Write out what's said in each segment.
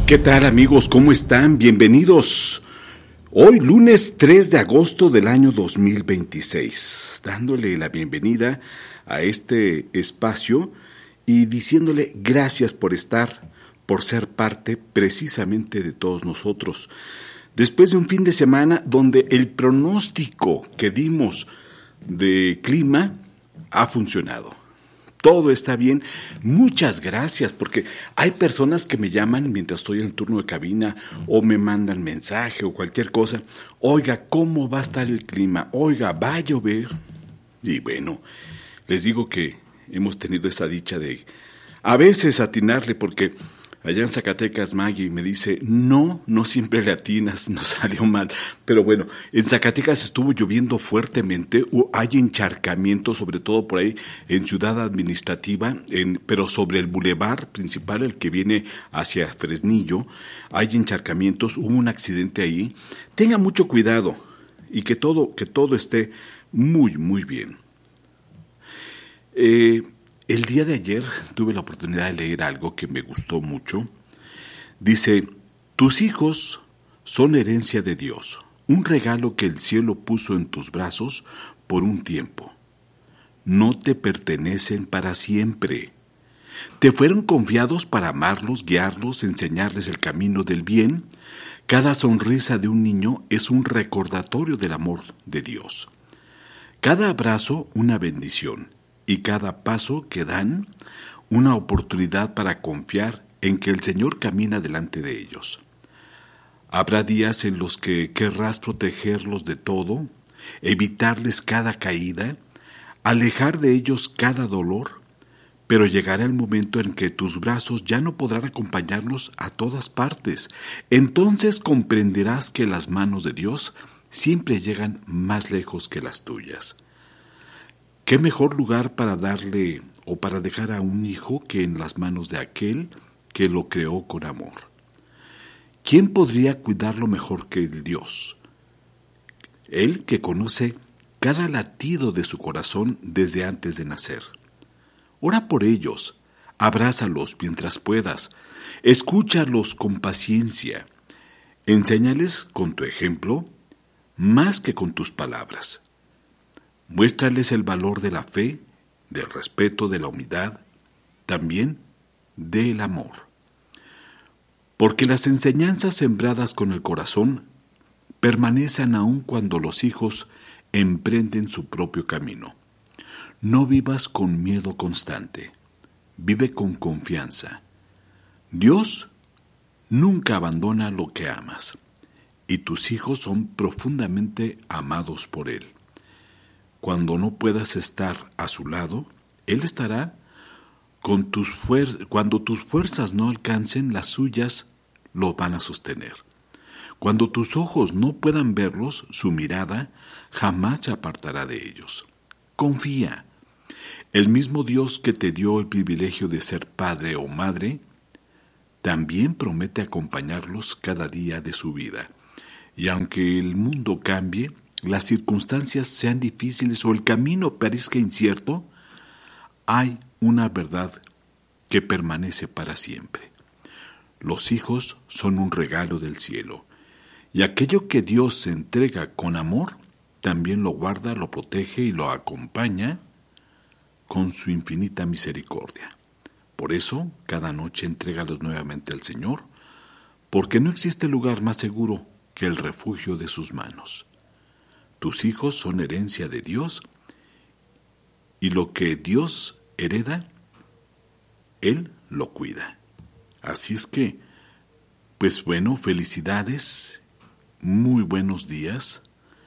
¿Qué tal, amigos? ¿Cómo están? Bienvenidos. Hoy, lunes 3 de agosto del año 2026, dándole la bienvenida a este espacio y diciéndole gracias por estar, por ser parte precisamente de todos nosotros. Después de un fin de semana donde el pronóstico que dimos de clima ha funcionado. Todo está bien. Muchas gracias, porque hay personas que me llaman mientras estoy en el turno de cabina o me mandan mensaje o cualquier cosa. Oiga, ¿cómo va a estar el clima? Oiga, ¿va a llover? Y bueno, les digo que hemos tenido esa dicha de a veces atinarle, porque allá en Zacatecas Maggie me dice, no siempre le atinas, nos salió mal. Pero bueno, en Zacatecas estuvo lloviendo fuertemente, hay encharcamientos, sobre todo por ahí en Ciudad Administrativa, pero sobre el bulevar principal, el que viene hacia Fresnillo, hay encharcamientos, hubo un accidente ahí. Tenga mucho cuidado y que todo esté muy, muy bien. El día de ayer tuve la oportunidad de leer algo que me gustó mucho. Dice, tus hijos son herencia de Dios, un regalo que el cielo puso en tus brazos por un tiempo. No te pertenecen para siempre. Te fueron confiados para amarlos, guiarlos, enseñarles el camino del bien. Cada sonrisa de un niño es un recordatorio del amor de Dios. Cada abrazo una bendición. Y cada paso que dan, una oportunidad para confiar en que el Señor camina delante de ellos. Habrá días en los que querrás protegerlos de todo, evitarles cada caída, alejar de ellos cada dolor, pero llegará el momento en que tus brazos ya no podrán acompañarlos a todas partes. Entonces comprenderás que las manos de Dios siempre llegan más lejos que las tuyas. ¿Qué mejor lugar para darle o para dejar a un hijo que en las manos de aquel que lo creó con amor? ¿Quién podría cuidarlo mejor que el Dios? Él que conoce cada latido de su corazón desde antes de nacer. Ora por ellos, abrázalos mientras puedas, escúchalos con paciencia, enséñales con tu ejemplo más que con tus palabras. Muéstrales el valor de la fe, del respeto, de la humildad, también del amor. Porque las enseñanzas sembradas con el corazón permanecen aún cuando los hijos emprenden su propio camino. No vivas con miedo constante, vive con confianza. Dios nunca abandona lo que amas, y tus hijos son profundamente amados por Él. Cuando no puedas estar a su lado, Él estará con cuando tus fuerzas no alcancen, las suyas lo van a sostener. Cuando tus ojos no puedan verlos, su mirada jamás se apartará de ellos. Confía. El mismo Dios que te dio el privilegio de ser padre o madre, también promete acompañarlos cada día de su vida. Y aunque el mundo cambie, las circunstancias sean difíciles o el camino parezca incierto, hay una verdad que permanece para siempre. Los hijos son un regalo del cielo, y aquello que Dios se entrega con amor, también lo guarda, lo protege y lo acompaña con su infinita misericordia. Por eso, cada noche entrégalos nuevamente al Señor, porque no existe lugar más seguro que el refugio de sus manos. Tus hijos son herencia de Dios, y lo que Dios hereda, Él lo cuida. Así es que, pues bueno, felicidades, muy buenos días,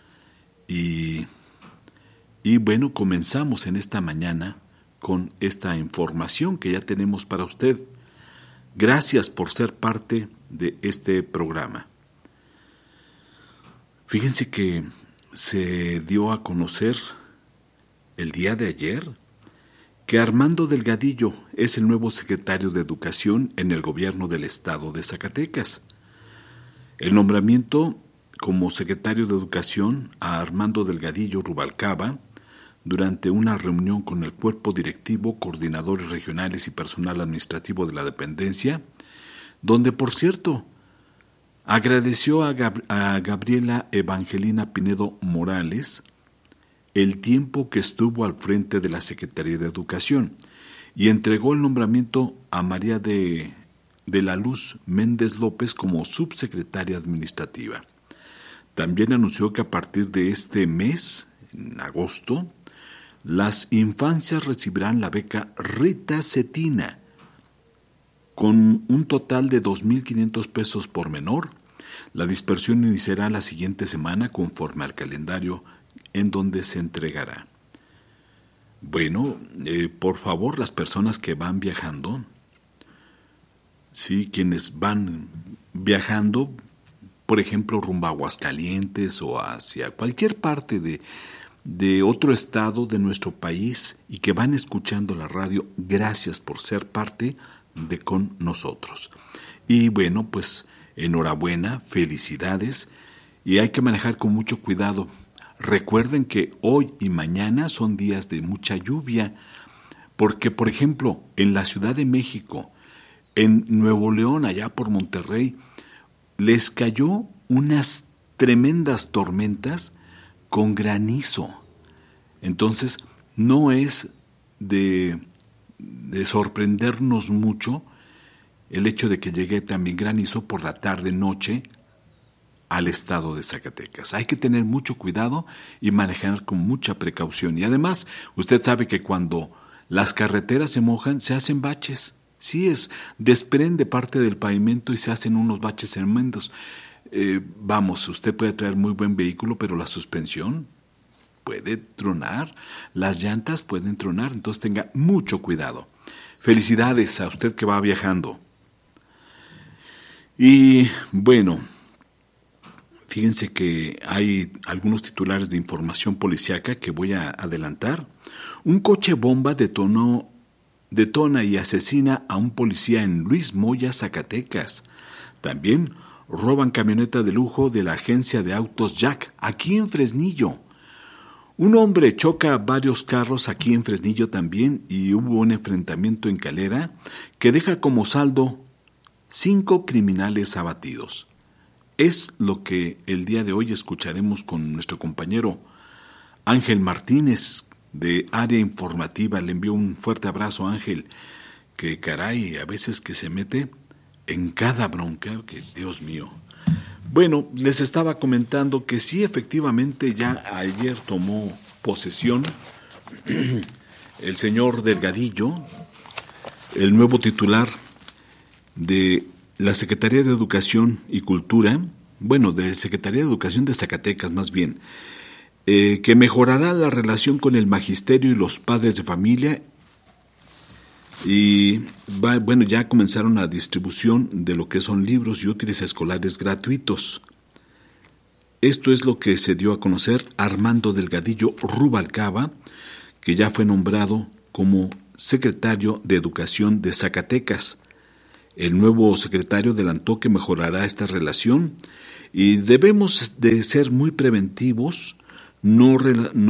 y bueno, comenzamos en esta mañana con esta información que ya tenemos para usted. Gracias por ser parte de este programa. Fíjense que se dio a conocer el día de ayer que Armando Delgadillo es el nuevo secretario de Educación en el gobierno del estado de Zacatecas. El nombramiento como secretario de Educación a Armando Delgadillo Rubalcaba durante una reunión con el cuerpo directivo, coordinadores regionales y personal administrativo de la dependencia donde, por cierto, agradeció a Gabriela Evangelina Pinedo Morales el tiempo que estuvo al frente de la Secretaría de Educación y entregó el nombramiento a María de la Luz Méndez López como subsecretaria administrativa. También anunció que a partir de este mes, en agosto, las infancias recibirán la beca Rita Cetina, con un total de 2.500 pesos por menor. La dispersión iniciará la siguiente semana conforme al calendario en donde se entregará. Bueno, por favor, las personas que van viajando, sí, quienes van viajando, por ejemplo, rumbo a Aguascalientes o hacia cualquier parte de otro estado de nuestro país y que van escuchando la radio, gracias por ser parte de con nosotros. Y bueno, pues enhorabuena, felicidades, y hay que manejar con mucho cuidado. Recuerden que hoy y mañana son días de mucha lluvia, porque por ejemplo, en la Ciudad de México, en Nuevo León, allá por Monterrey, les cayó unas tremendas tormentas con granizo. Entonces, no es de sorprendernos mucho el hecho de que llegue también granizo por la tarde-noche al estado de Zacatecas. Hay que tener mucho cuidado y manejar con mucha precaución. Y además, usted sabe que cuando las carreteras se mojan, se hacen baches. Sí, desprende parte del pavimento y se hacen unos baches tremendos. Usted puede traer muy buen vehículo, pero la suspensión puede tronar, las llantas pueden tronar, entonces tenga mucho cuidado. Felicidades a usted que va viajando. Y bueno, fíjense que hay algunos titulares de información policíaca que voy a adelantar. Un coche bomba detona y asesina a un policía en Luis Moya, Zacatecas. También roban camioneta de lujo de la agencia de autos Jack, aquí en Fresnillo. Un hombre choca varios carros aquí en Fresnillo también y hubo un enfrentamiento en Calera que deja como saldo 5 criminales abatidos. Es lo que el día de hoy escucharemos con nuestro compañero Ángel Martínez de Área Informativa. Le envío un fuerte abrazo, Ángel, que caray, a veces que se mete en cada bronca, que Dios mío. Bueno, les estaba comentando que sí, efectivamente, ya ayer tomó posesión el señor Delgadillo, el nuevo titular de la Secretaría de Educación y Cultura, de Secretaría de Educación de Zacatecas más bien, que mejorará la relación con el magisterio y los padres de familia. Y ya comenzaron la distribución de lo que son libros y útiles escolares gratuitos. Esto es lo que se dio a conocer Armando Delgadillo Rubalcaba, que ya fue nombrado como secretario de Educación de Zacatecas. El nuevo secretario adelantó que mejorará esta relación y debemos de ser muy preventivos, no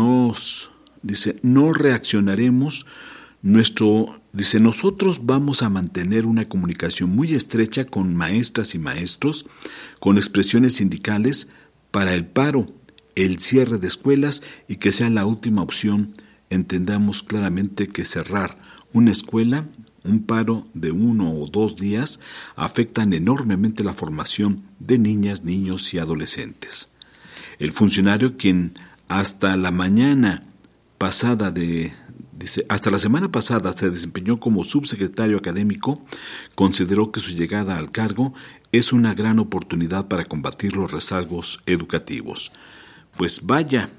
reaccionaremos. Nosotros vamos a mantener una comunicación muy estrecha con maestras y maestros, con expresiones sindicales para el paro, el cierre de escuelas y que sea la última opción. Entendamos claramente que cerrar una escuela, un paro de 1 o 2 días, afectan enormemente la formación de niñas, niños y adolescentes. El funcionario, quien hasta la semana pasada se desempeñó como subsecretario académico, consideró que su llegada al cargo es una gran oportunidad para combatir los rezagos educativos. Pues vaya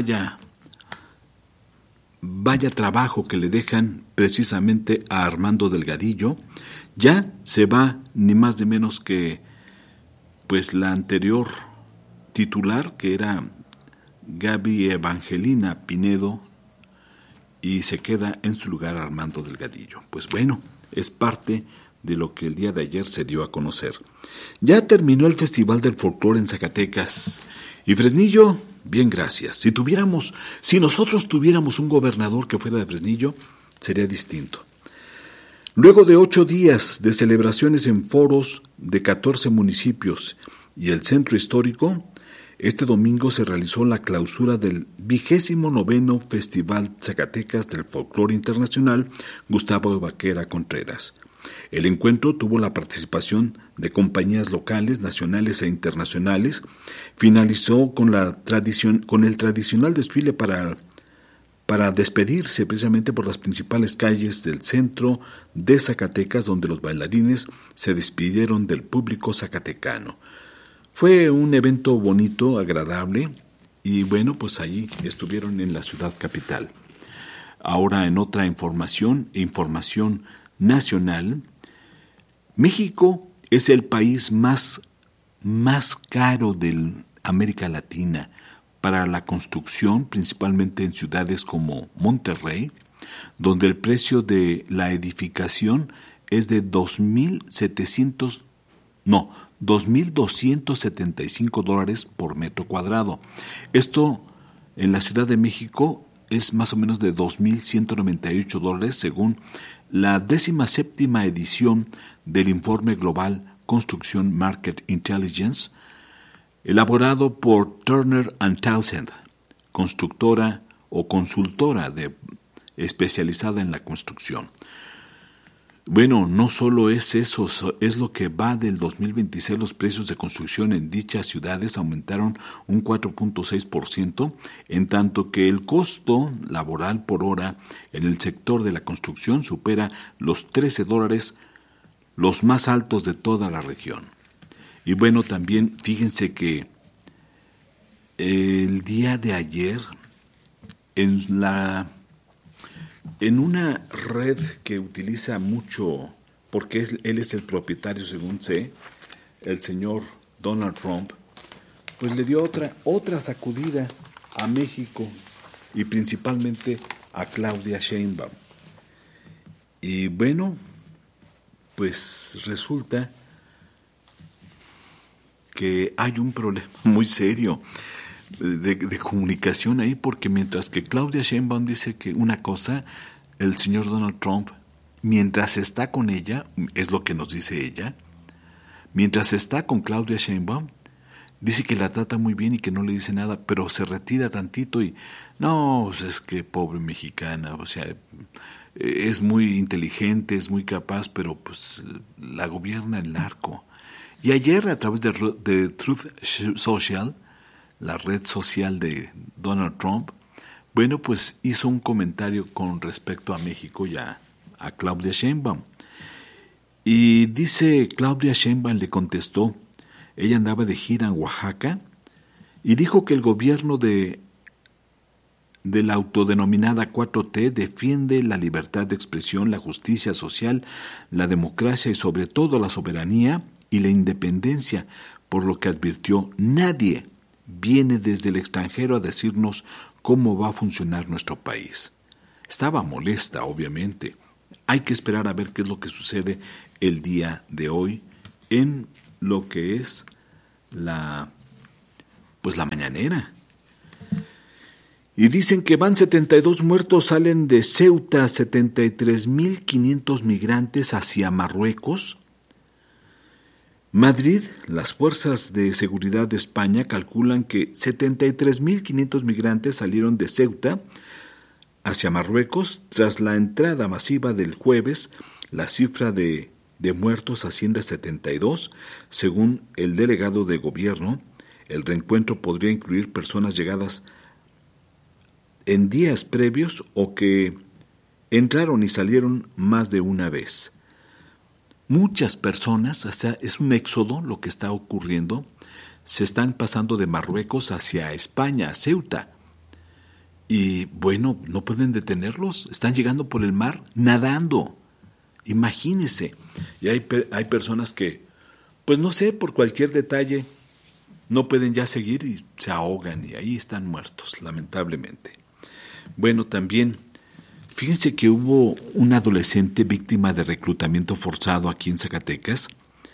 trabajo que le dejan precisamente a Armando Delgadillo. Ya se va ni más ni menos que la anterior titular, que era Gaby Evangelina Pinedo, y se queda en su lugar Armando Delgadillo. Pues bueno, es parte de lo que el día de ayer se dio a conocer. Ya terminó el Festival del Folclore en Zacatecas y Fresnillo, bien, gracias. Si nosotros tuviéramos un gobernador que fuera de Fresnillo, sería distinto. Luego de 8 días de celebraciones en foros de 14 municipios y el centro histórico, este domingo se realizó la clausura del 29º Festival Zacatecas del Folclore Internacional Gustavo Baquera Contreras. El encuentro tuvo la participación de compañías locales, nacionales e internacionales. Finalizó con el tradicional desfile para despedirse precisamente por las principales calles del centro de Zacatecas, donde los bailarines se despidieron del público zacatecano. Fue un evento bonito, agradable, y bueno, pues allí estuvieron en la ciudad capital. Ahora en otra información nacional, México es el país más caro de América Latina para la construcción, principalmente en ciudades como Monterrey, donde el precio de la edificación es de $2,275 por metro cuadrado. Esto en la Ciudad de México es más o menos de $2,198 según la 17ª edición del informe global Construction Market Intelligence, elaborado por Turner & Townsend, constructora o consultora especializada en la construcción. Bueno, no solo es eso, es lo que va del 2026. Los precios de construcción en dichas ciudades aumentaron un 4.6%, en tanto que el costo laboral por hora en el sector de la construcción supera los $13, los más altos de toda la región. Y bueno, también fíjense que el día de ayer en una red que utiliza mucho, porque él es el propietario, según sé, el señor Donald Trump, pues le dio otra sacudida a México y principalmente a Claudia Sheinbaum. Y bueno, pues resulta que hay un problema muy serio de comunicación ahí, porque mientras que Claudia Sheinbaum dice que una cosa, el señor Donald Trump, mientras está con ella, es lo que nos dice ella, mientras está con Claudia Sheinbaum, dice que la trata muy bien y que no le dice nada, pero se retira tantito y, no, pues es que pobre mexicana, o sea, es muy inteligente, es muy capaz, pero pues la gobierna el narco. Y ayer, a través de Truth Social, la red social de Donald Trump, bueno, pues hizo un comentario con respecto a México y a Claudia Sheinbaum. Y dice, Claudia Sheinbaum le contestó, ella andaba de gira en Oaxaca, y dijo que el gobierno de la autodenominada 4T defiende la libertad de expresión, la justicia social, la democracia y sobre todo la soberanía y la independencia, por lo que advirtió, nadie viene desde el extranjero a decirnos cómo va a funcionar nuestro país. Estaba molesta, obviamente. Hay que esperar a ver qué es lo que sucede el día de hoy en lo que es la mañanera. Y dicen que van 72 muertos, salen de Ceuta 73.500 migrantes hacia Marruecos. Madrid, las fuerzas de seguridad de España calculan que 73.500 migrantes salieron de Ceuta hacia Marruecos tras la entrada masiva del jueves. La cifra de muertos asciende a 72, según el delegado de gobierno. El reencuentro podría incluir personas llegadas en días previos o que entraron y salieron más de una vez. Muchas personas, o sea, es un éxodo lo que está ocurriendo, se están pasando de Marruecos hacia España, a Ceuta. Y bueno, no pueden detenerlos, están llegando por el mar nadando. Imagínense. Y hay personas que, pues no sé, por cualquier detalle, no pueden ya seguir y se ahogan y ahí están muertos, lamentablemente. Bueno, también, fíjense que hubo un adolescente víctima de reclutamiento forzado aquí en Zacatecas.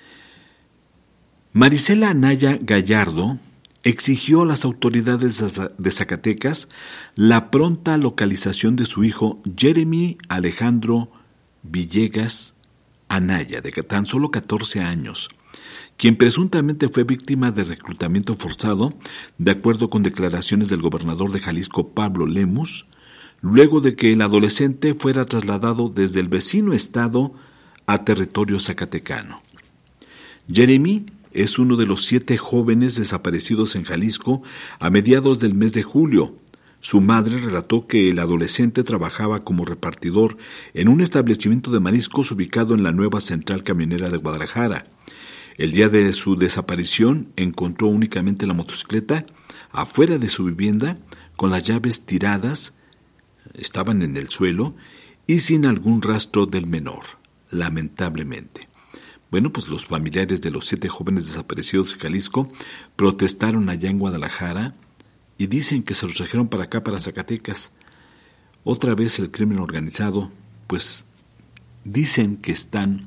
Marisela Anaya Gallardo exigió a las autoridades de Zacatecas la pronta localización de su hijo Jeremy Alejandro Villegas Anaya, de tan solo 14 años, quien presuntamente fue víctima de reclutamiento forzado, de acuerdo con declaraciones del gobernador de Jalisco, Pablo Lemus, luego de que el adolescente fuera trasladado desde el vecino estado a territorio zacatecano. Jeremy es uno de los 7 jóvenes desaparecidos en Jalisco a mediados del mes de julio. Su madre relató que el adolescente trabajaba como repartidor en un establecimiento de mariscos ubicado en la nueva central camionera de Guadalajara. El día de su desaparición encontró únicamente la motocicleta afuera de su vivienda con las llaves tiradas, estaban en el suelo y sin algún rastro del menor, lamentablemente. Bueno, pues los familiares de los 7 jóvenes desaparecidos de Jalisco protestaron allá en Guadalajara y dicen que se los trajeron para acá, para Zacatecas. Otra vez el crimen organizado, pues dicen que están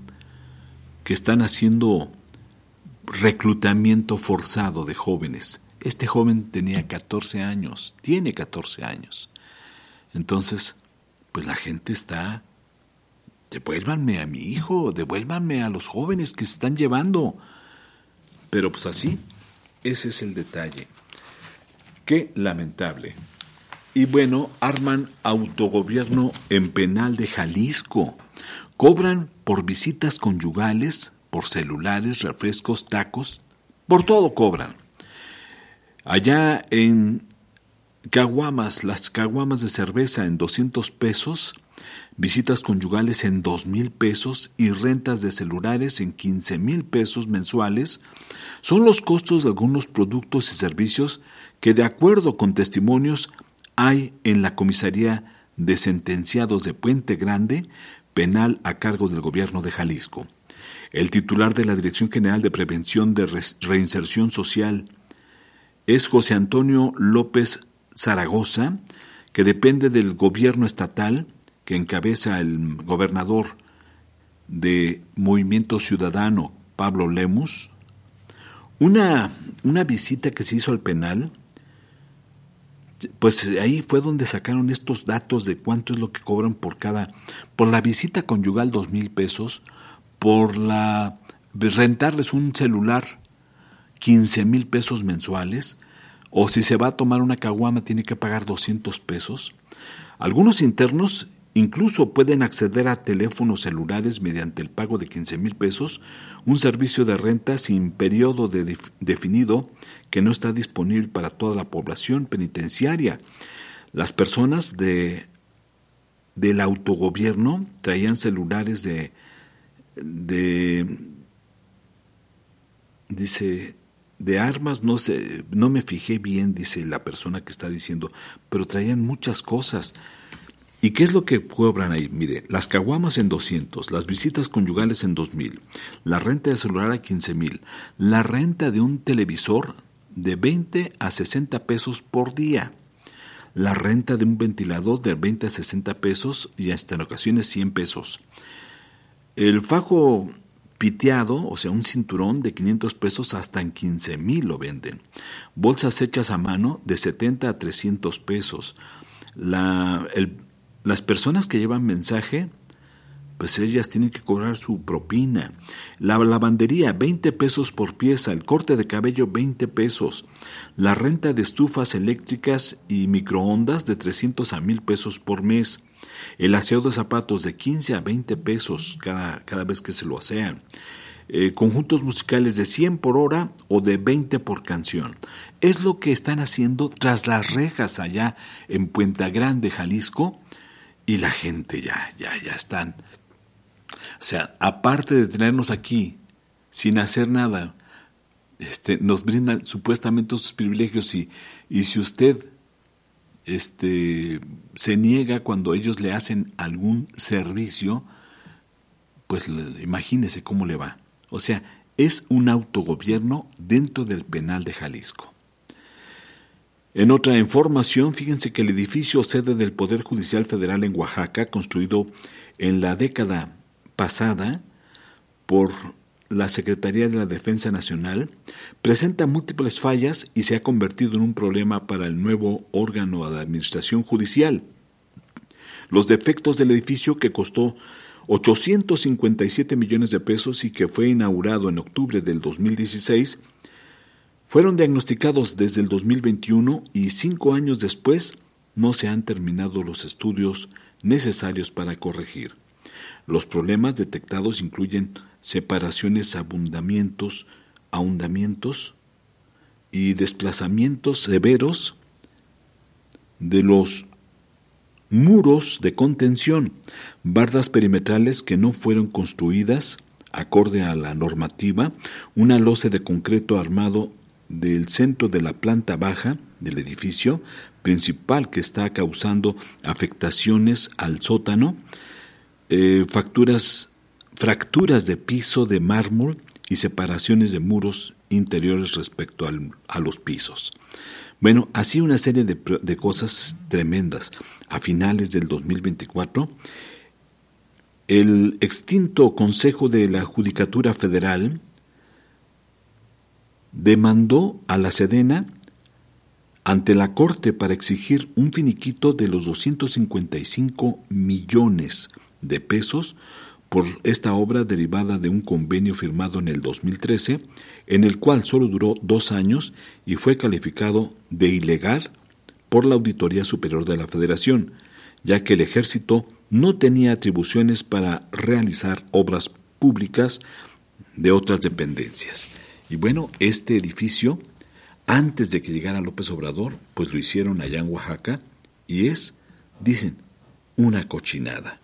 haciendo reclutamiento forzado de jóvenes. Este joven tenía 14 años, tiene 14 años. Entonces, pues la gente está, devuélvanme a mi hijo, devuélvanme a los jóvenes que se están llevando. Pero pues así, ese es el detalle. Qué lamentable. Y bueno, arman autogobierno en penal de Jalisco. Cobran por visitas conyugales, por celulares, refrescos, tacos, por todo cobran. Allá en caguamas, las caguamas de cerveza en 200 pesos, visitas conyugales en 2,000 pesos y rentas de celulares en 15,000 pesos mensuales, son los costos de algunos productos y servicios que, de acuerdo con testimonios, hay en la comisaría de sentenciados de Puente Grande, penal a cargo del gobierno de Jalisco. El titular de la Dirección General de Prevención de Reinserción Social es José Antonio López Zaragoza, que depende del gobierno estatal, que encabeza el gobernador de Movimiento Ciudadano, Pablo Lemus. Una visita que se hizo al penal, pues ahí fue donde sacaron estos datos de cuánto es lo que cobran por la visita conyugal 2,000 pesos, por rentarles un celular 15,000 pesos mensuales, o si se va a tomar una caguama tiene que pagar 200 pesos. Algunos internos incluso pueden acceder a teléfonos celulares mediante el pago de 15,000 pesos, un servicio de renta sin periodo definido que no está disponible para toda la población penitenciaria. Las personas del autogobierno traían celulares de armas, no me fijé bien, dice la persona que está diciendo, pero traían muchas cosas. ¿Y qué es lo que cobran ahí? Mire, las caguamas en 200, las visitas conyugales en 2,000, la renta de celular a 15,000, la renta de un televisor de 20 a 60 pesos por día, la renta de un ventilador de 20 a 60 pesos y hasta en ocasiones 100 pesos. El fajo piteado, o sea, un cinturón de 500 pesos hasta en 15,000 lo venden. Bolsas hechas a mano de 70 a 300 pesos. Las personas que llevan mensaje, pues ellas tienen que cobrar su propina. La lavandería, 20 pesos por pieza. El corte de cabello, 20 pesos. La renta de estufas eléctricas y microondas de 300 a 1,000 pesos por mes. El aseo de zapatos de 15 a 20 pesos cada vez que se lo asean. Conjuntos musicales de 100 por hora o de 20 por canción. Es lo que están haciendo tras las rejas allá en Puente Grande, Jalisco, y la gente ya están. O sea, aparte de tenernos aquí sin hacer nada, nos brindan supuestamente sus privilegios y si usted se niega cuando ellos le hacen algún servicio, pues imagínese cómo le va. O sea, es un autogobierno dentro del penal de Jalisco. En otra información, fíjense que el edificio sede del Poder Judicial Federal en Oaxaca, construido en la década pasada por la Secretaría de la Defensa Nacional, presenta múltiples fallas y se ha convertido en un problema para el nuevo órgano de administración judicial. Los defectos del edificio, que costó 857 millones de pesos y que fue inaugurado en octubre del 2016, fueron diagnosticados desde el 2021 y 5 años después no se han terminado los estudios necesarios para corregir. Los problemas detectados incluyen separaciones, ahondamientos y desplazamientos severos de los muros de contención, bardas perimetrales que no fueron construidas acorde a la normativa, una losa de concreto armado del centro de la planta baja del edificio principal que está causando afectaciones al sótano, fracturas de piso de mármol y separaciones de muros interiores respecto a los pisos. Bueno, así una serie de cosas tremendas. A finales del 2024, el extinto Consejo de la Judicatura Federal demandó a la Sedena ante la Corte para exigir un finiquito de los 255 millones de pesos por esta obra derivada de un convenio firmado en el 2013, en el cual solo duró 2 años y fue calificado de ilegal por la Auditoría Superior de la Federación, ya que el Ejército no tenía atribuciones para realizar obras públicas de otras dependencias. Y bueno, este edificio, antes de que llegara López Obrador, pues lo hicieron allá en Oaxaca y es, dicen, una cochinada.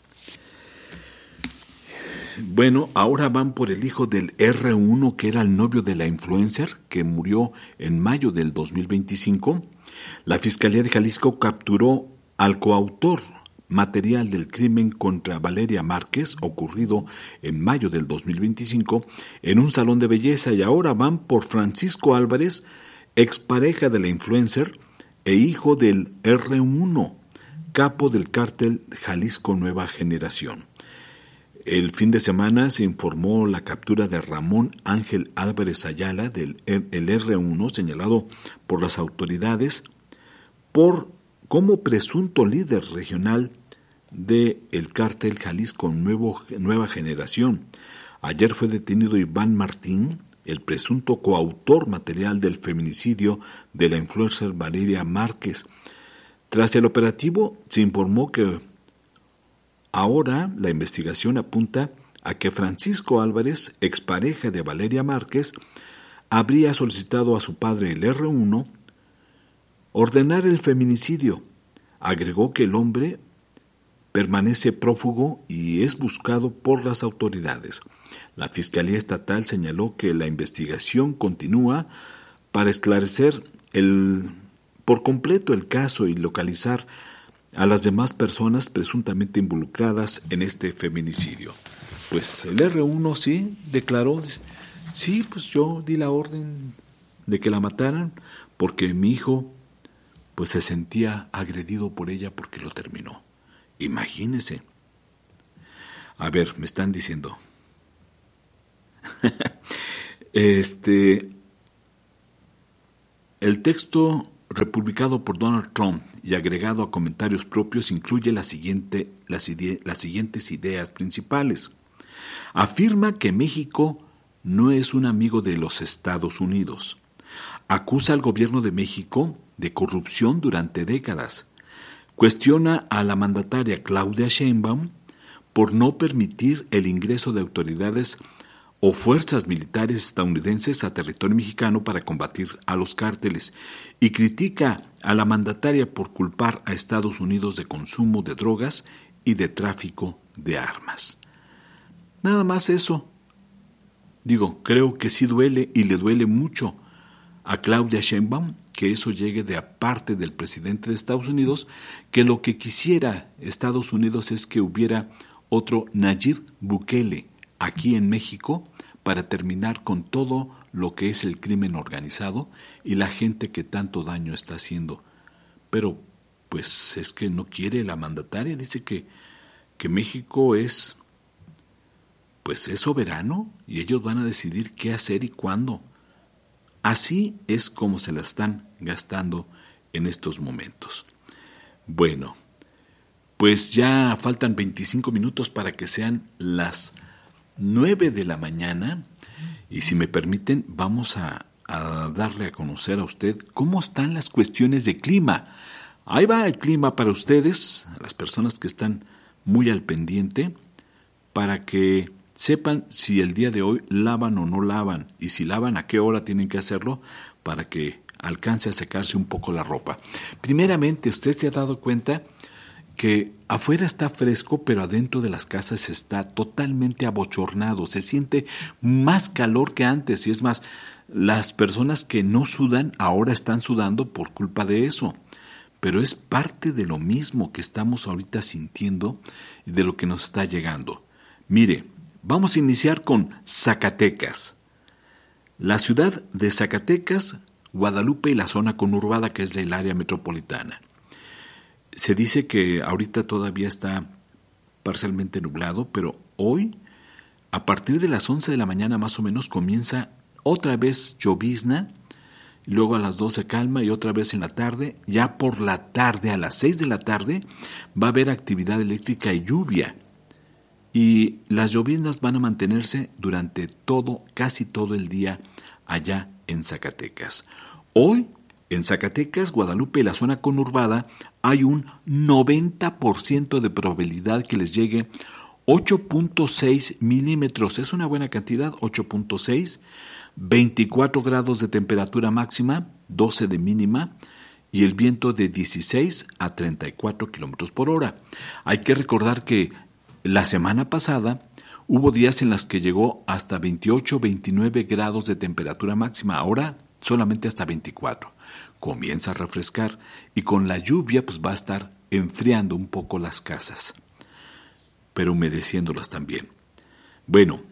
Bueno, ahora van por el hijo del R1, que era el novio de la influencer, que murió en mayo del 2025. La Fiscalía de Jalisco capturó al coautor material del crimen contra Valeria Márquez, ocurrido en mayo del 2025, en un salón de belleza, y ahora van por Francisco Álvarez, expareja de la influencer e hijo del R1, capo del cártel Jalisco Nueva Generación. El fin de semana se informó la captura de Ramón Ángel Álvarez Ayala, el R1, señalado por las autoridades como presunto líder regional del cártel Jalisco Nueva Generación. Ayer fue detenido Iván Martín, el presunto coautor material del feminicidio de la influencer Valeria Márquez. Tras el operativo, se informó que ahora la investigación apunta a que Francisco Álvarez, expareja de Valeria Márquez, habría solicitado a su padre, el R1, ordenar el feminicidio. Agregó que el hombre permanece prófugo y es buscado por las autoridades. La Fiscalía Estatal señaló que la investigación continúa para esclarecer por completo el caso y localizar a las demás personas presuntamente involucradas en este feminicidio. Pues el R1 sí declaró, sí, pues yo di la orden de que la mataran porque mi hijo pues se sentía agredido por ella porque lo terminó. Imagínese. A ver, me están diciendo. El texto republicado por Donald Trump y agregado a comentarios propios incluye las siguientes ideas principales. Afirma que México no es un amigo de los Estados Unidos. Acusa al gobierno de México de corrupción durante décadas. Cuestiona a la mandataria Claudia Sheinbaum por no permitir el ingreso de autoridades o fuerzas militares estadounidenses a territorio mexicano para combatir a los cárteles, y critica a la mandataria por culpar a Estados Unidos de consumo de drogas y de tráfico de armas. Nada más eso. Digo, creo que sí duele y le duele mucho a Claudia Sheinbaum que eso llegue de parte del presidente de Estados Unidos, que lo que quisiera Estados Unidos es que hubiera otro Nayib Bukele aquí en México para terminar con todo lo que es el crimen organizado y la gente que tanto daño está haciendo. Pero pues es que no quiere la mandataria, dice que México es soberano y ellos van a decidir qué hacer y cuándo. Así es como se la están gastando en estos momentos. Bueno, Pues ya faltan 25 minutos para que sean las 9 de la mañana y si me permiten vamos a darle a conocer a usted cómo están las cuestiones de clima. Ahí va el clima para ustedes, las personas que están muy al pendiente, para que sepan si el día de hoy lavan o no lavan y si lavan a qué hora tienen que hacerlo para que alcance a secarse un poco la ropa. Primeramente, usted se ha dado cuenta que afuera está fresco, pero adentro de las casas está totalmente abochornado, se siente más calor que antes y es más, las personas que no sudan ahora están sudando por culpa de eso, pero es parte de lo mismo que estamos ahorita sintiendo y de lo que nos está llegando. Mire, vamos a iniciar con Zacatecas. La ciudad de Zacatecas, Guadalupe y la zona conurbada que es del área metropolitana. Se dice que ahorita todavía está parcialmente nublado, pero hoy, a partir de las 11 de la mañana más o menos, comienza otra vez llovizna, luego a las 12 calma y otra vez en la tarde. Ya por la tarde, a las 6 de la tarde, va a haber actividad eléctrica y lluvia. Y las lloviznas van a mantenerse durante casi todo el día allá en Zacatecas. Hoy, en Zacatecas, Guadalupe y la zona conurbada, hay un 90% de probabilidad que les llegue 8.6 milímetros. Es una buena cantidad, 8.6, 24 grados de temperatura máxima, 12 de mínima, y el viento de 16 a 34 kilómetros por hora. Hay que recordar que la semana pasada hubo días en los que llegó hasta 28, 29 grados de temperatura máxima. Ahora solamente hasta 24. Comienza a refrescar y con la lluvia pues va a estar enfriando un poco las casas, pero humedeciéndolas también. Bueno,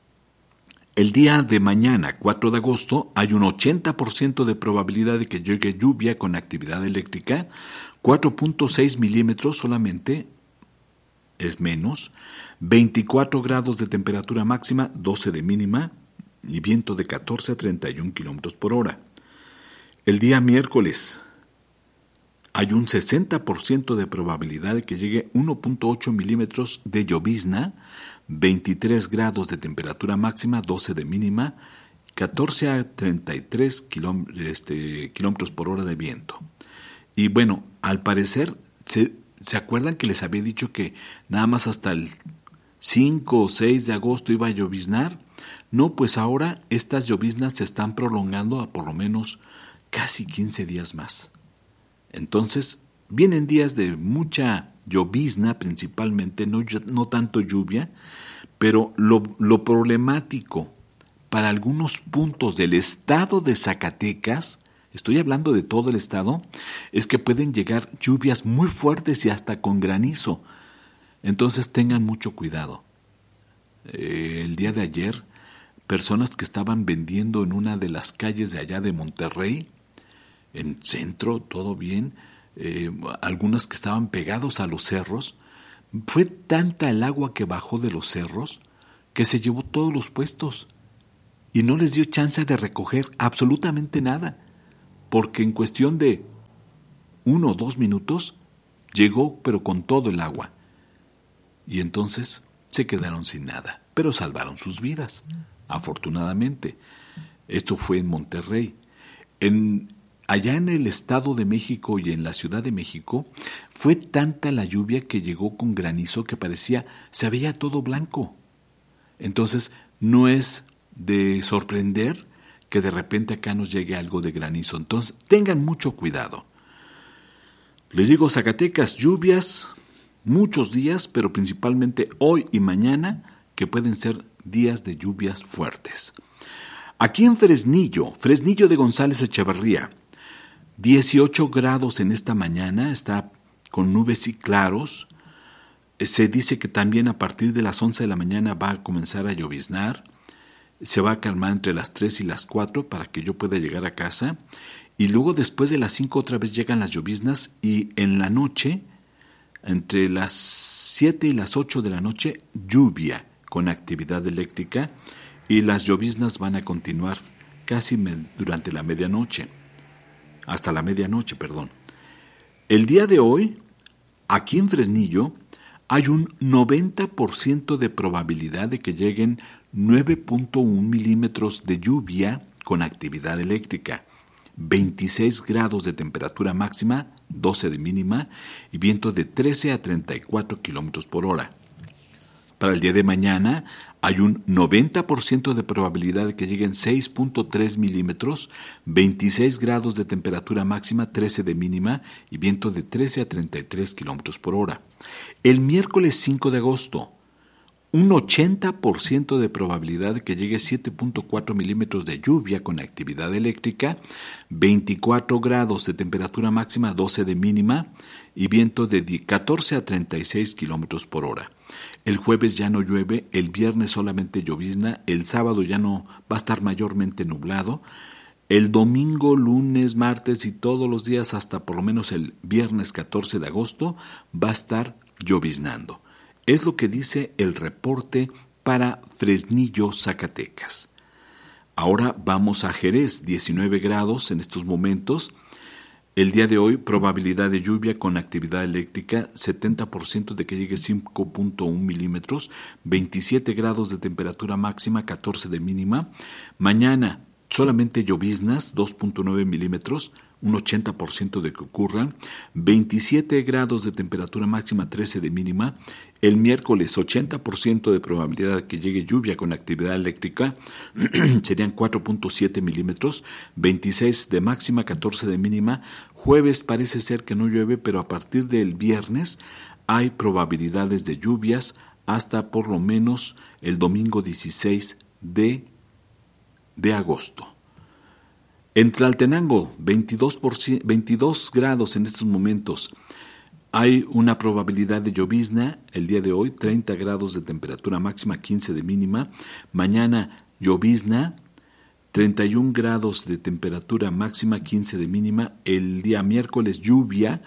el día de mañana, 4 de agosto, hay un 80% de probabilidad de que llegue lluvia con actividad eléctrica, 4.6 milímetros solamente, es menos, 24 grados de temperatura máxima, 12 de mínima y viento de 14 a 31 kilómetros por hora. El día miércoles hay un 60% de probabilidad de que llegue 1.8 milímetros de llovizna, 23 grados de temperatura máxima, 12 de mínima, 14 a 33 kilómetros por hora de viento. Y bueno, al parecer, ¿se acuerdan que les había dicho que nada más hasta el 5 o 6 de agosto iba a lloviznar? No, pues ahora estas lloviznas se están prolongando a por lo menos casi 15 días más. Entonces, vienen días de mucha llovizna principalmente, no tanto lluvia, pero lo problemático para algunos puntos del estado de Zacatecas, estoy hablando de todo el estado, es que pueden llegar lluvias muy fuertes y hasta con granizo. Entonces tengan mucho cuidado. El día de ayer, personas que estaban vendiendo en una de las calles de allá de Monterrey, en centro, todo bien, algunas que estaban pegados a los cerros, fue tanta el agua que bajó de los cerros que se llevó todos los puestos y no les dio chance de recoger absolutamente nada, porque en cuestión de 1 o 2 minutos llegó pero con todo el agua y entonces se quedaron sin nada, pero salvaron sus vidas, afortunadamente. Esto fue en Monterrey. Allá en el Estado de México y en la Ciudad de México fue tanta la lluvia que llegó con granizo que se veía todo blanco. Entonces no es de sorprender que de repente acá nos llegue algo de granizo. Entonces tengan mucho cuidado. Les digo, Zacatecas, lluvias, muchos días, pero principalmente hoy y mañana, que pueden ser días de lluvias fuertes. Aquí en Fresnillo de González Echeverría, 18 grados en esta mañana, está con nubes y claros. Se dice que también a partir de las 11 de la mañana va a comenzar a lloviznar. Se va a calmar entre las 3 y las 4 para que yo pueda llegar a casa. Y luego después de las 5 otra vez llegan las lloviznas y en la noche, entre las 7 y las 8 de la noche, lluvia con actividad eléctrica y las lloviznas van a continuar casi durante la medianoche. Hasta la medianoche, perdón. El día de hoy aquí en Fresnillo hay un 90% de probabilidad de que lleguen 9.1 milímetros de lluvia con actividad eléctrica, 26 grados de temperatura máxima, 12 de mínima y viento de 13 a 34 kilómetros por hora. Para el día de mañana hay un 90% de probabilidad de que lleguen 6.3 milímetros, 26 grados de temperatura máxima, 13 de mínima y viento de 13 a 33 kilómetros por hora. El miércoles 5 de agosto, un 80% de probabilidad de que llegue 7.4 milímetros de lluvia con actividad eléctrica, 24 grados de temperatura máxima, 12 de mínima y viento de 14 a 36 kilómetros por hora. El jueves ya no llueve, el viernes solamente llovizna, el sábado ya no va a estar mayormente nublado, el domingo, lunes, martes y todos los días hasta por lo menos el viernes 14 de agosto va a estar lloviznando. Es lo que dice el reporte para Fresnillo, Zacatecas. Ahora vamos a Jerez, 19 grados en estos momentos. El día de hoy, probabilidad de lluvia con actividad eléctrica, 70% de que llegue 5.1 milímetros, 27 grados de temperatura máxima, 14 de mínima. Mañana, solamente lloviznas, 2.9 milímetros, un 80% de que ocurran, 27 grados de temperatura máxima, 13 de mínima. El miércoles, 80% de probabilidad de que llegue lluvia con actividad eléctrica, serían 4.7 milímetros, 26 de máxima, 14 de mínima. Jueves parece ser que no llueve, pero a partir del viernes hay probabilidades de lluvias hasta por lo menos el domingo 16 de agosto. En Tlaltenango, 22 grados en estos momentos. Hay una probabilidad de llovizna el día de hoy, 30 grados de temperatura máxima, 15 de mínima. Mañana llovizna, 31 grados de temperatura máxima, 15 de mínima. El día miércoles lluvia,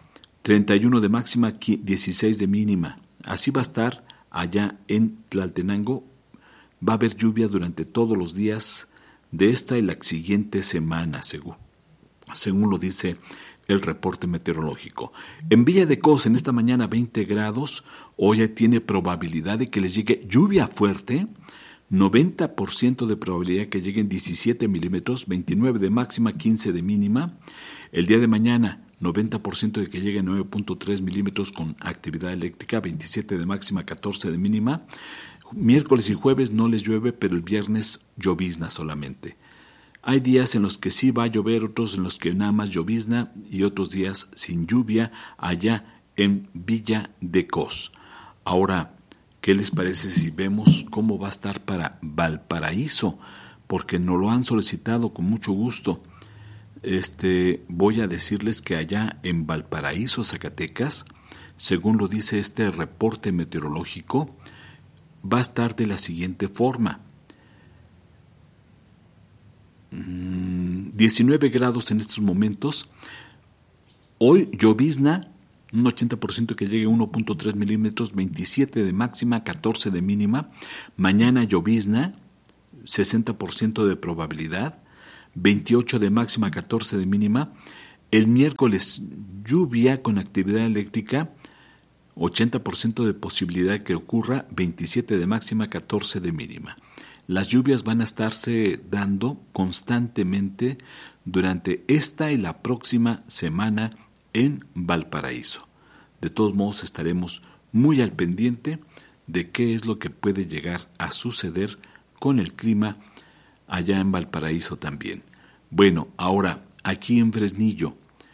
31 de máxima, 16 de mínima. Así va a estar allá en Tlaltenango. Va a haber lluvia durante todos los días de esta y la siguiente semana, según lo dice el reporte meteorológico. En Villa de Cos, en esta mañana 20 grados, hoy tiene probabilidad de que les llegue lluvia fuerte, 90% de probabilidad que lleguen 17 milímetros, 29 de máxima, 15 de mínima. El día de mañana, 90% de que llegue 9.3 milímetros con actividad eléctrica, 27 de máxima, 14 de mínima. Miércoles y jueves no les llueve, pero el viernes llovizna solamente. Hay días en los que sí va a llover, otros en los que nada más llovizna y otros días sin lluvia allá en Villa de Cos. Ahora, ¿qué les parece si vemos cómo va a estar para Valparaíso? Porque nos lo han solicitado con mucho gusto. Voy a decirles que allá en Valparaíso, Zacatecas, según lo dice este reporte meteorológico, va a estar de la siguiente forma. 19 grados en estos momentos. Hoy llovizna, un 80% que llegue 1.3 milímetros, 27 de máxima, 14 de mínima. Mañana llovizna, 60% de probabilidad, 28 de máxima, 14 de mínima. El miércoles lluvia con actividad eléctrica, 80% de posibilidad que ocurra, 27 de máxima, 14 de mínima. Las lluvias van a estarse dando constantemente durante esta y la próxima semana en Valparaíso. De todos modos, estaremos muy al pendiente de qué es lo que puede llegar a suceder con el clima allá en Valparaíso también. Bueno, ahora, aquí en Fresnillo,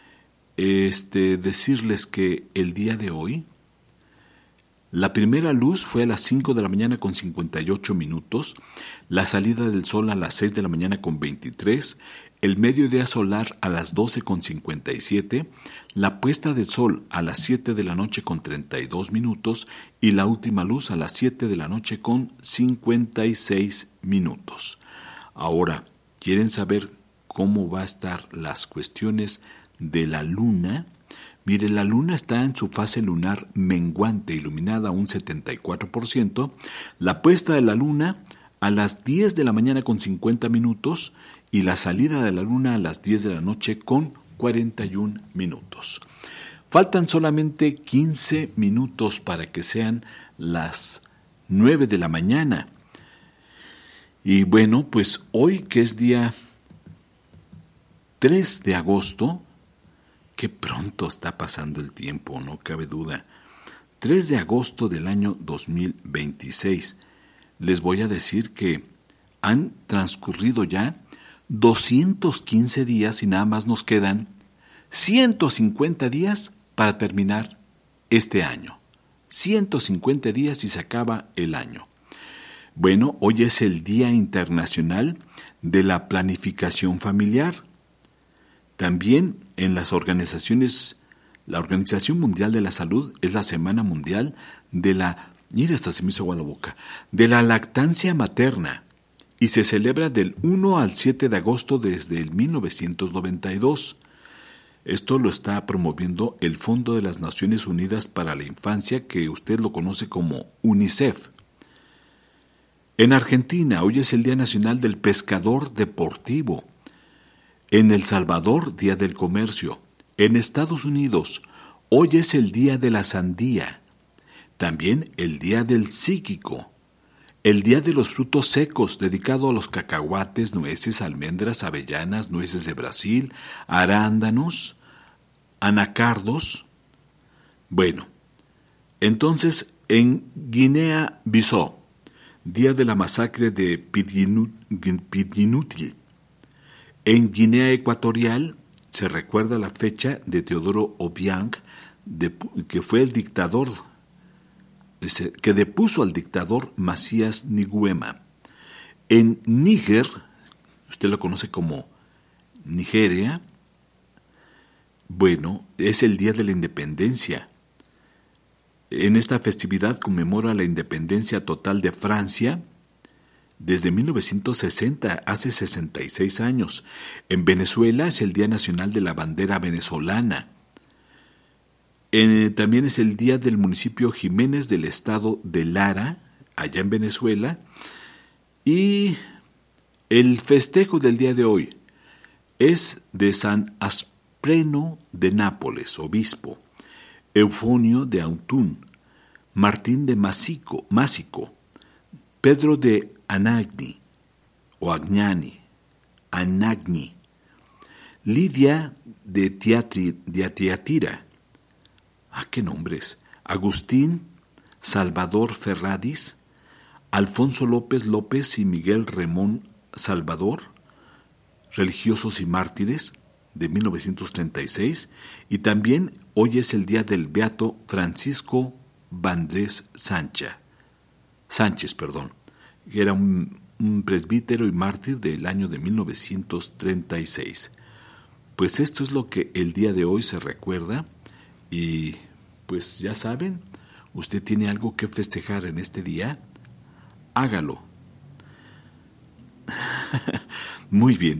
decirles que el día de hoy, la primera luz fue a las 5 de la mañana con 58 minutos, la salida del sol a las 6 de la mañana con 23, el mediodía solar a las 12 con 57, la puesta del sol a las 7 de la noche con 32 minutos y la última luz a las 7 de la noche con 56 minutos. Ahora, ¿quieren saber cómo va a estar las cuestiones de la luna? Mire, la luna está en su fase lunar menguante, iluminada a un 74%. La puesta de la luna a las 10 de la mañana con 50 minutos y la salida de la luna a las 10 de la noche con 41 minutos. Faltan solamente 15 minutos para que sean las 9 de la mañana. Y bueno, pues hoy que es día 3 de agosto, qué pronto está pasando el tiempo, no cabe duda. 3 de agosto del año 2026. Les voy a decir que han transcurrido ya 215 días y nada más nos quedan 150 días para terminar este año. 150 días y se acaba el año. Bueno, hoy es el Día Internacional de la Planificación Familiar. También en las organizaciones, la Organización Mundial de la Salud es la Semana Mundial de la, mira, hasta se me hizo agua la boca, de la lactancia materna y se celebra del 1 al 7 de agosto desde el 1992. Esto lo está promoviendo el Fondo de las Naciones Unidas para la Infancia, que usted lo conoce como UNICEF. En Argentina, hoy es el Día Nacional del Pescador Deportivo. En El Salvador, Día del Comercio. En Estados Unidos, hoy es el Día de la Sandía. También el Día del Psíquico. El Día de los Frutos Secos, dedicado a los cacahuates, nueces, almendras, avellanas, nueces de Brasil, arándanos, anacardos. Bueno, entonces en Guinea-Bissau, Día de la Masacre de Pidginútil. En Guinea Ecuatorial se recuerda la fecha de Teodoro Obiang, que fue el dictador, que depuso al dictador Macías Nguema. En Níger, usted lo conoce como Nigeria, bueno, es el Día de la Independencia. En esta festividad conmemora la independencia total de Francia desde 1960, hace 66 años. En Venezuela es el Día Nacional de la Bandera Venezolana. También es el Día del Municipio Jiménez del estado de Lara, allá en Venezuela. Y el festejo del día de hoy es de San Aspreno de Nápoles, obispo, Eufonio de Autun, Martín de Másico, Pedro de Anagni, o Agnani, Anagni, Lidia de Tiatira, qué nombres, Agustín Salvador Ferradis, Alfonso López López y Miguel Remón Salvador, religiosos y mártires, de 1936, y también hoy es el día del beato Francisco Vandrés Sánchez, que era un presbítero y mártir del año de 1936. Pues esto es lo que el día de hoy se recuerda y pues ya saben, usted tiene algo que festejar en este día, hágalo. Muy bien,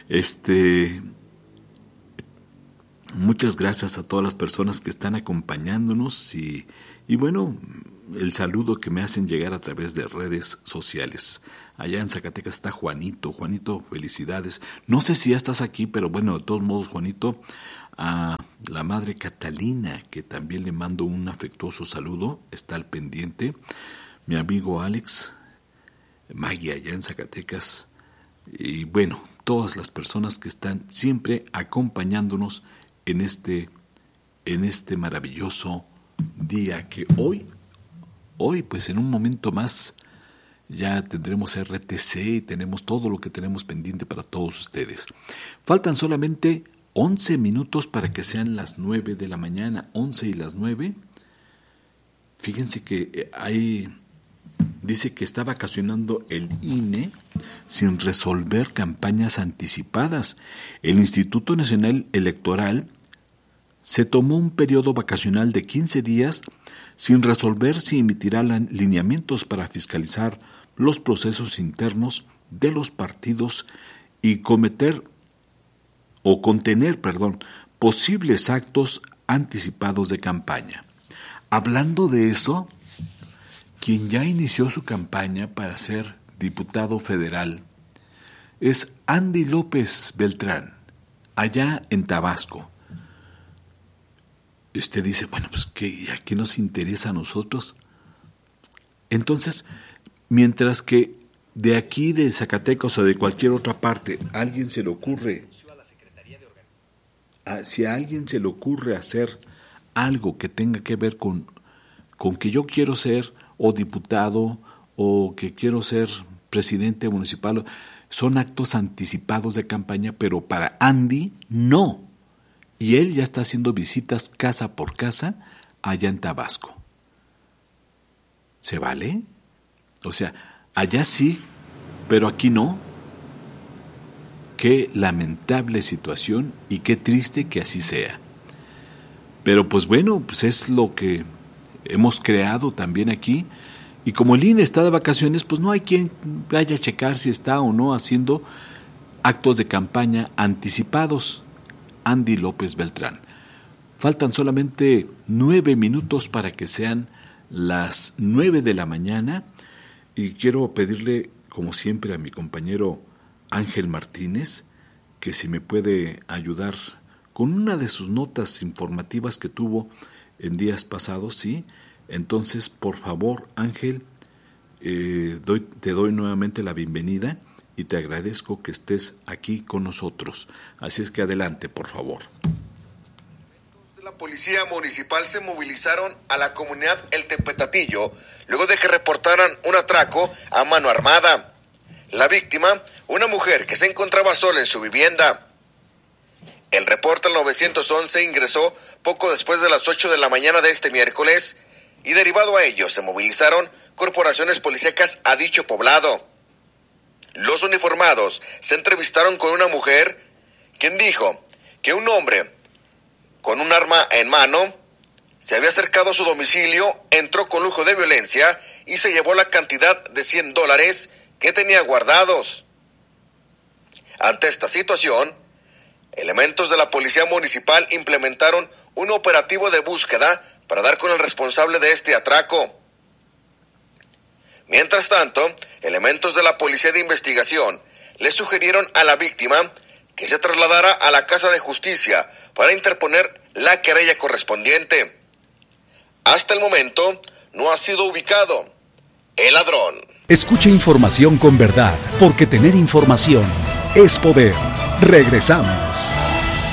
muchas gracias a todas las personas que están acompañándonos y bueno, el saludo que me hacen llegar a través de redes sociales. Allá en Zacatecas está Juanito. Juanito, felicidades. No sé si ya estás aquí, pero bueno, de todos modos, Juanito, a la madre Catalina, que también le mando un afectuoso saludo, está al pendiente. Mi amigo Alex, Maggie allá en Zacatecas. Y bueno, todas las personas que están siempre acompañándonos en este maravilloso día que hoy pues en un momento más ya tendremos RTC y tenemos todo lo que tenemos pendiente para todos ustedes. Faltan solamente 11 minutos para que sean las 9 de la mañana, 11 y las 9. Fíjense que dice que está vacacionando el INE sin resolver campañas anticipadas. El Instituto Nacional Electoral se tomó un periodo vacacional de 15 días sin resolver si emitirá lineamientos para fiscalizar los procesos internos de los partidos y contener, posibles actos anticipados de campaña. Hablando de eso, quien ya inició su campaña para ser diputado federal es Andy López Beltrán, allá en Tabasco. usted dice, bueno, pues ¿qué nos interesa a nosotros? Entonces, mientras que de aquí, de Zacatecas o de cualquier otra parte, a alguien se le ocurre, si a alguien se le ocurre hacer algo que tenga que ver con que yo quiero ser o diputado o que quiero ser presidente municipal, son actos anticipados de campaña, pero para Andy no. Y él ya está haciendo visitas casa por casa allá en Tabasco. ¿Se vale? O sea, allá sí, pero aquí no. Qué lamentable situación y qué triste que así sea. Pero pues bueno, pues es lo que hemos creado también aquí. Y como el INE está de vacaciones, pues no hay quien vaya a checar si está o no haciendo actos de campaña anticipados. Andy López Beltrán. Faltan solamente 9 minutos para que sean las 9 de la mañana y quiero pedirle, como siempre, a mi compañero Ángel Martínez, que si me puede ayudar con una de sus notas informativas que tuvo en días pasados, ¿sí? Entonces, por favor, Ángel, te doy nuevamente la bienvenida y te agradezco que estés aquí con nosotros. Así es que adelante, por favor. La policía municipal se movilizaron a la comunidad El Tepetatillo luego de que reportaran un atraco a mano armada. La víctima, una mujer que se encontraba sola en su vivienda. El reporte al 911 ingresó poco después de las 8 de la mañana de este miércoles y derivado a ello se movilizaron corporaciones policíacas a dicho poblado. Los uniformados se entrevistaron con una mujer quien dijo que un hombre con un arma en mano se había acercado a su domicilio, entró con lujo de violencia y se llevó la cantidad de $100 que tenía guardados. Ante esta situación, elementos de la policía municipal implementaron un operativo de búsqueda para dar con el responsable de este atraco. Mientras tanto, elementos de la policía de investigación le sugirieron a la víctima que se trasladara a la Casa de Justicia para interponer la querella correspondiente. Hasta el momento no ha sido ubicado el ladrón. Escucha información con verdad, porque tener información es poder. Regresamos.